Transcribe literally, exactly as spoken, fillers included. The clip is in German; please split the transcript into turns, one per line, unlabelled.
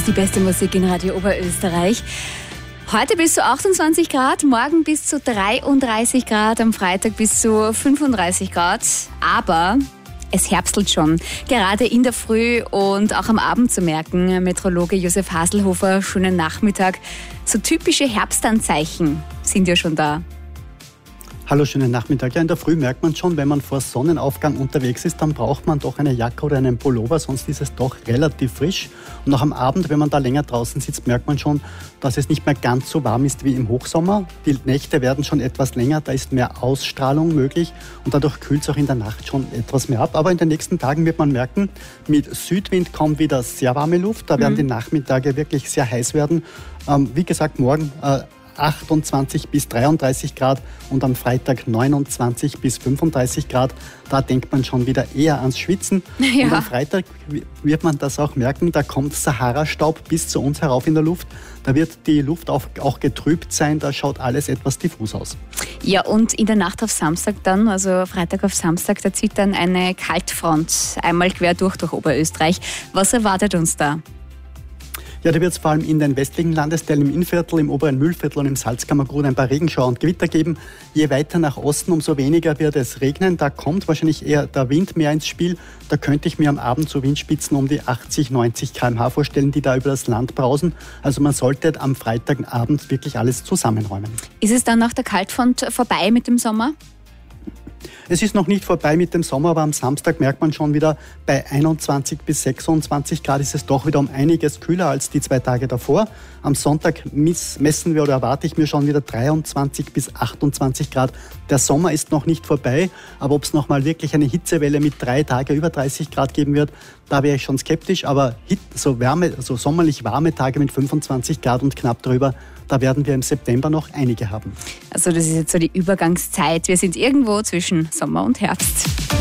Die beste Musik in Radio Oberösterreich. Heute bis zu achtundzwanzig Grad, morgen bis zu dreiunddreißig Grad, am Freitag bis zu fünfunddreißig Grad. Aber es herbstelt schon, gerade in der Früh und auch am Abend zu merken. Meteorologe Josef Haselhofer, schönen Nachmittag. So typische Herbstanzeichen sind ja schon da.
Hallo, schönen Nachmittag. Ja, in der Früh merkt man schon, wenn man vor Sonnenaufgang unterwegs ist, dann braucht man doch eine Jacke oder einen Pullover, sonst ist es doch relativ frisch. Und auch am Abend, wenn man da länger draußen sitzt, merkt man schon, dass es nicht mehr ganz so warm ist wie im Hochsommer. Die Nächte werden schon etwas länger, da ist mehr Ausstrahlung möglich und dadurch kühlt es auch in der Nacht schon etwas mehr ab. Aber in den nächsten Tagen wird man merken, mit Südwind kommt wieder sehr warme Luft, da werden mhm. die Nachmittage wirklich sehr heiß werden. Ähm, wie gesagt, morgen äh, achtundzwanzig bis dreiunddreißig Grad und am Freitag neunundzwanzig bis fünfunddreißig Grad. Da denkt man schon wieder eher ans Schwitzen. Ja. Und am Freitag wird man das auch merken, da kommt Sahara-Staub bis zu uns herauf in der Luft. Da wird die Luft auch, auch getrübt sein, da schaut alles etwas diffus aus.
Ja, und in der Nacht auf Samstag dann, also Freitag auf Samstag, da zieht dann eine Kaltfront einmal quer durch durch Oberösterreich. Was erwartet uns da?
Ja, da wird es vor allem in den westlichen Landesteilen, im Innviertel, im oberen Mühlviertel und im Salzkammergut ein paar Regenschauer und Gewitter geben. Je weiter nach Osten, umso weniger wird es regnen. Da kommt wahrscheinlich eher der Wind mehr ins Spiel. Da könnte ich mir am Abend so Windspitzen um die achtzig, neunzig Kilometer pro Stunde vorstellen, die da über das Land brausen. Also man sollte am Freitagabend wirklich alles zusammenräumen.
Ist es dann nach der Kaltfront vorbei mit dem Sommer?
Es ist noch nicht vorbei mit dem Sommer, aber am Samstag merkt man schon wieder, bei einundzwanzig bis sechsundzwanzig Grad ist es doch wieder um einiges kühler als die zwei Tage davor. Am Sonntag messen wir oder erwarte ich mir schon wieder dreiundzwanzig bis achtundzwanzig Grad. Der Sommer ist noch nicht vorbei, aber ob es nochmal wirklich eine Hitzewelle mit drei Tagen über dreißig Grad geben wird, da wäre ich schon skeptisch. Aber so, Wärme, so sommerlich warme Tage mit fünfundzwanzig Grad und knapp drüber, da werden wir im September noch einige haben.
Also das ist jetzt so die Übergangszeit. Wir sind irgendwo zwischen Sommer und Herbst.